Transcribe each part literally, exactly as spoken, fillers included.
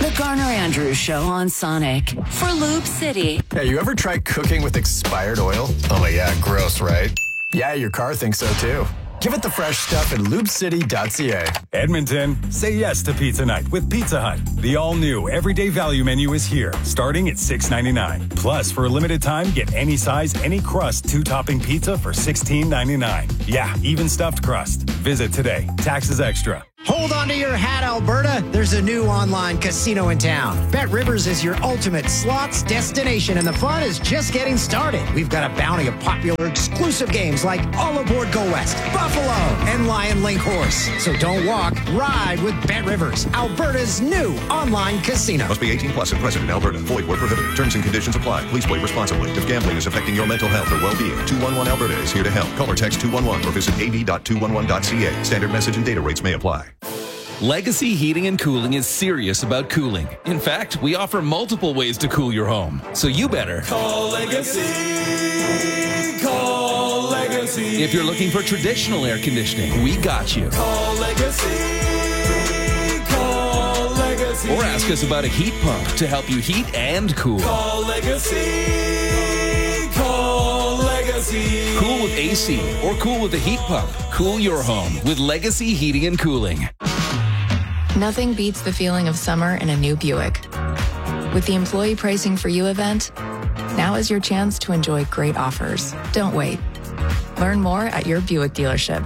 The Garner Andrews Show on Sonic for Loop City. Hey, you ever tried cooking with expired oil? Oh my yeah, gross, right? Yeah, your car thinks so too. Give it the fresh stuff at loop city dot c a. Edmonton, say yes to pizza night with Pizza Hut. The all-new everyday value menu is here, starting at six ninety-nine. Plus, for a limited time, get any size, any crust, two-topping pizza for sixteen ninety-nine. Yeah, even stuffed crust. Visit today. Taxes extra. Hold on to your hat, Alberta. There's a new online casino in town. Bet Rivers is your ultimate slots destination, and the fun is just getting started. We've got a bounty of popular exclusive games like All Aboard Go West, Buffalo, and Lion Link Horse. So don't walk, ride with Bet Rivers, Alberta's new online casino. Must be eighteen plus and present in Alberta. Void where prohibited. Terms and conditions apply. Please play responsibly. If gambling is affecting your mental health or well-being, two one one Alberta is here to help. Call or text two one one or visit a v dot two one one dot c a. Standard message and data rates may apply. Legacy Heating and Cooling is serious about cooling. In fact, we offer multiple ways to cool your home. So you better call Legacy. Call Legacy. If you're looking for traditional air conditioning, we got you. Call Legacy. Call Legacy. Or ask us about a heat pump to help you heat and cool. Call Legacy. Call Legacy. Cool with A C or cool with a heat pump. Cool your home with Legacy Heating and Cooling. Nothing beats the feeling of summer in a new Buick. With the Employee Pricing for You event, now is your chance to enjoy great offers. Don't wait. Learn more at your Buick dealership.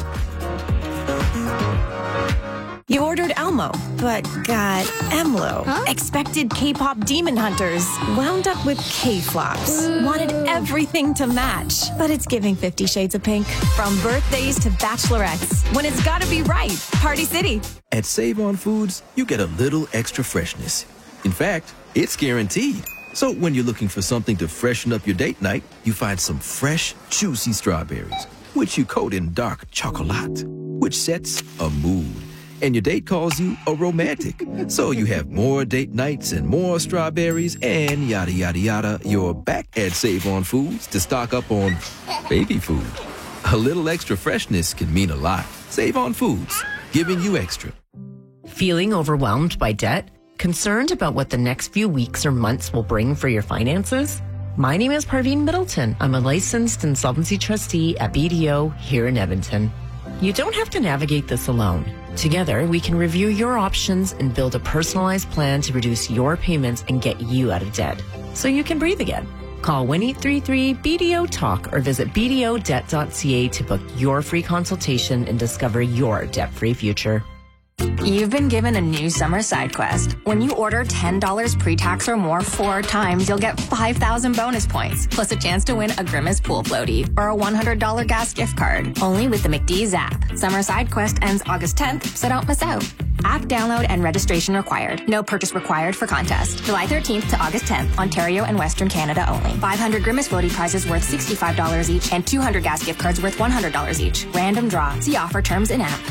You ordered Elmo, but got Emlo. Huh? Expected K-pop demon hunters. Wound up with K-flops. Wanted everything to match, but it's giving Fifty Shades of Pink. From birthdays to bachelorettes, when it's gotta be right, Party City. At Save On Foods, you get a little extra freshness. In fact, it's guaranteed. So when you're looking for something to freshen up your date night, you find some fresh, juicy strawberries, which you coat in dark chocolate, which sets a mood. And your date calls you a romantic. So you have more date nights and more strawberries and yada, yada, yada. You're back at Save On Foods to stock up on baby food. A little extra freshness can mean a lot. Save On Foods, giving you extra. Feeling overwhelmed by debt? Concerned about what the next few weeks or months will bring for your finances? My name is Parveen Middleton. I'm a licensed insolvency trustee at B D O here in Edmonton. You don't have to navigate this alone. Together, we can review your options and build a personalized plan to reduce your payments and get you out of debt so you can breathe again. Call one eight three three B D O talk or visit b d o debt dot c a to book your free consultation and discover your debt-free future. You've been given a new summer side quest. When you order ten dollars pre-tax or more four times, you'll get five thousand bonus points, plus a chance to win a Grimace pool floaty or a one hundred dollars gas gift card. Only with the McDee's app. Summer side quest ends August tenth, so don't miss out. App download and registration required. No purchase required for contest. July thirteenth to August tenth, Ontario and Western Canada only. five hundred Grimace floaty prizes worth sixty-five dollars each and two hundred gas gift cards worth one hundred dollars each. Random draw. See offer terms in app.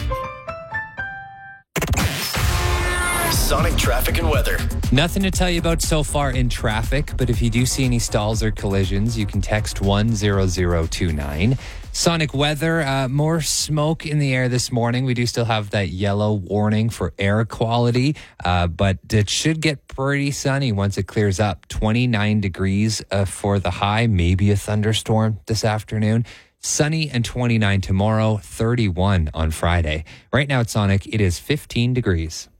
Sonic traffic and weather. Nothing to tell you about so far in traffic, but if you do see any stalls or collisions, you can text one zero zero two nine. Sonic weather, uh, more smoke in the air this morning. We do still have that yellow warning for air quality, uh, but it should get pretty sunny once it clears up. twenty-nine degrees uh, for the high, maybe a thunderstorm this afternoon. Sunny and twenty-nine tomorrow, thirty-one on Friday. Right now at Sonic, it is fifteen degrees.